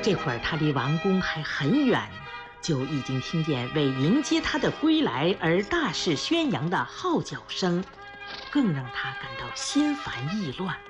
这会儿他离王宫还很远，就已经听见为迎接他的归来而大肆宣扬的号角声，更让他感到心烦意乱。